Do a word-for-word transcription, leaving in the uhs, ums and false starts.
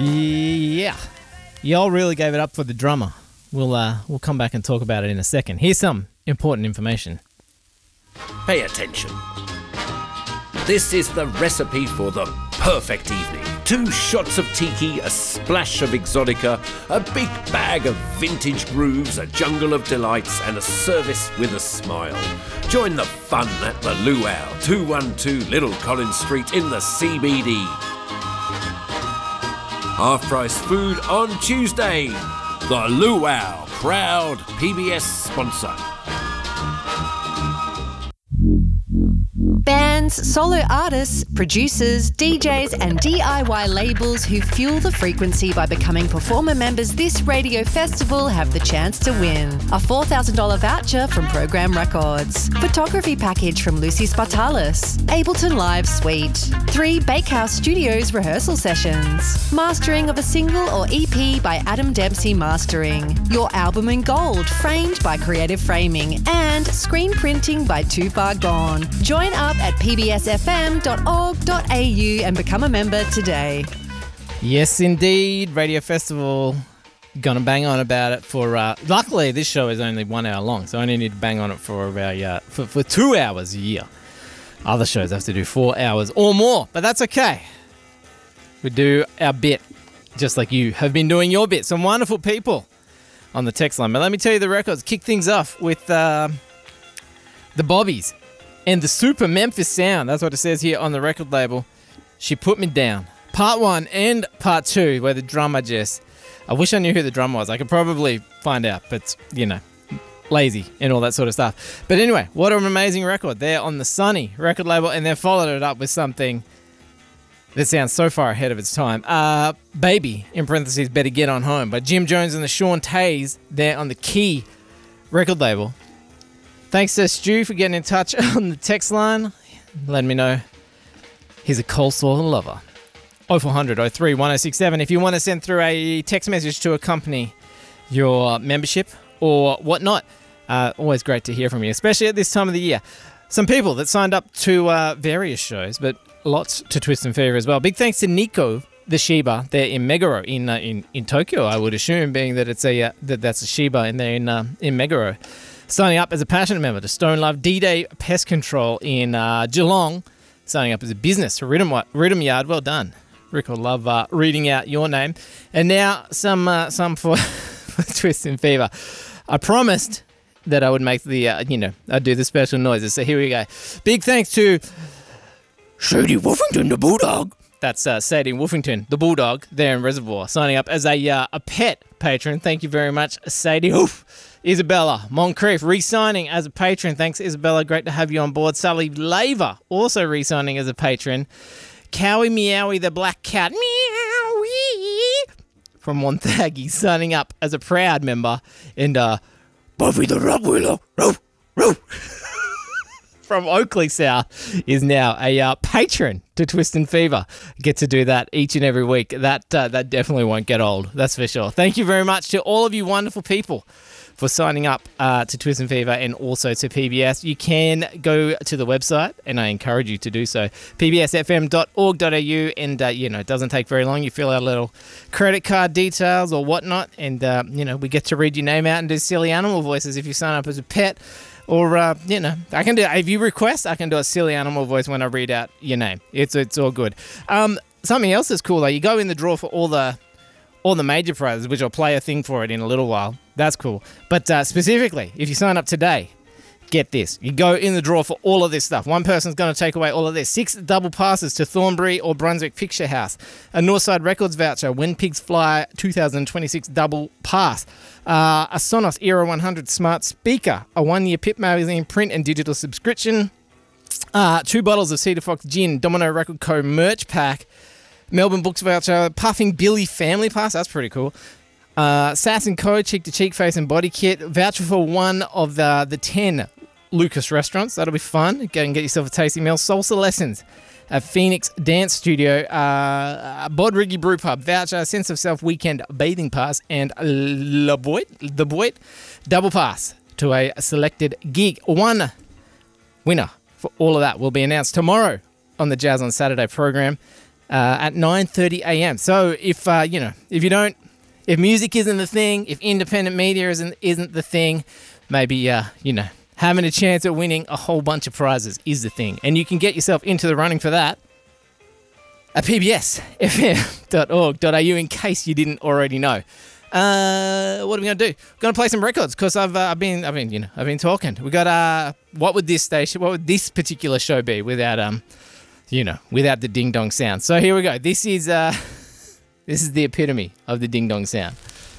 Yeah. Y'all really gave it up for the drummer. We'll uh, we'll come back and talk about it in a second. Here's some important information. Pay attention. This is the recipe for the perfect evening. Two shots of tiki, a splash of exotica, a big bag of vintage grooves, a jungle of delights, and a service with a smile. Join the fun at the Luau, two one two Little Collins Street in the C B D. Half-price food on Tuesday. The Luau, proud P B S sponsor. Bands, solo artists, producers, D Js and D I Y labels who fuel the frequency by becoming performer members this radio festival have the chance to win a four thousand dollars voucher from Program Records, photography package from Lucy Spartalis, Ableton Live Suite, three Bakehouse Studios rehearsal sessions, mastering of a single or E P by Adam Dempsey Mastering, your album in gold framed by Creative Framing, and screen printing by Too Far Gone. Join up at p b s f m dot org dot a u and become a member today. Yes, indeed. Radio Festival. Gonna bang on about it for... Uh, luckily, this show is only one hour long, so I only need to bang on it for about uh, for, for two hours a year. Other shows have to do four hours or more, but that's okay. We do our bit, just like you have been doing your bit. Some wonderful people on the text line. But let me tell you the records. Kick things off with uh, the Bobbies. And the Super Memphis Sound, that's what it says here on the record label. She Put Me Down. Part one and part two, where the drummer just... I wish I knew who the drummer was. I could probably find out, but, you know, lazy and all that sort of stuff. But anyway, what an amazing record. They're on the Sunny record label, and they've followed it up with something that sounds so far ahead of its time. Uh, Baby, in parentheses, Better Get On Home, by Jim Jones and the Sean Tays. They're on the Key record label. Thanks to Stu for getting in touch on the text line. Letting me know he's a coleslaw lover. oh four hundred oh three one oh six seven if you want to send through a text message to accompany your membership or whatnot. Uh, always great to hear from you, especially at this time of the year. Some people that signed up to uh, various shows, but lots to Twist and Fever as well. Big thanks to Nico, the Shiba, there in Meguro, in uh, in, in Tokyo, I would assume, being that it's a uh, that that's a Shiba in there in, uh, in Meguro. Signing up as a passionate member to Stone Love D-Day Pest Control in uh, Geelong. Signing up as a business for Rhythm, Rhythm Yard. Well done. Rick will love uh, reading out your name. And now some uh, some for, for Twist and Fever. I promised that I would make the, uh, you know, I'd do the special noises. So here we go. Big thanks to Sadie Wolfington, the Bulldog. That's uh, Sadie Wolfington, the Bulldog, there in Reservoir. Signing up as a, uh, a pet patron. Thank you very much, Sadie. Oof. Isabella Moncrief re-signing as a patron. Thanks, Isabella. Great to have you on board. Sally Laver also re-signing as a patron. Cowie Meowie the Black Cat Meowie from Monthaggy signing up as a proud member. And uh, Buffy the Rottweiler Roof, Roof from Oakley South is now a uh, patron to Twist and Fever. Get to do that each and every week. That, uh, that definitely won't get old, that's for sure. Thank you very much to all of you wonderful people for signing up uh, to Twist and Fever and also to P B S. You can go to the website, and I encourage you to do so, p b s f m dot org dot a u, and, uh, you know, it doesn't take very long. You fill out a little credit card details or whatnot, and, uh, you know, we get to read your name out and do silly animal voices if you sign up as a pet. Or, uh, you know, I can do, if you request, I can do a silly animal voice when I read out your name. It's it's all good. Um, something else that's cool, though, you go in the draw for all the all the major prizes, which I'll play a thing for it in a little while. That's cool. But uh, specifically, if you sign up today, get this. You go in the draw for all of this stuff. One person's going to take away all of this. Six double passes to Thornbury or Brunswick Picture House. A Northside Records voucher, When Pigs Fly twenty twenty-six double pass. Uh, a Sonos Era one hundred smart speaker. A one-year Pip Magazine print and digital subscription. Uh, two bottles of Cedar Fox Gin, Domino Record Co. merch pack. Melbourne Books voucher, Puffing Billy Family Pass. That's pretty cool. Uh, Sass and Co. Cheek to Cheek Face and Body Kit. Voucher for one of the, the ten Lucas restaurants. That'll be fun. Go and get yourself a tasty meal. Salsa lessons at Phoenix Dance Studio. Uh, Bodriggy Brew Pub. Voucher, Sense of Self Weekend Bathing Pass. And Le Boit, the Boit Double Pass to a selected gig. One winner for all of that will be announced tomorrow on the Jazz on Saturday program. uh, at nine thirty a.m. So if uh, you know, if you don't, if music isn't the thing, if independent media isn't isn't the thing, maybe uh, you know, having a chance at winning a whole bunch of prizes is the thing, and you can get yourself into the running for that at p b s f m dot org dot a u in case you didn't already know. Uh, what are we gonna do? We're gonna play some records because I've uh, I've been I've been you know I've been talking. We got uh, what would this station, what would this particular show be without um, you know, without the ding dong sound? So here we go. This is uh, this is the epitome of the ding dong sound.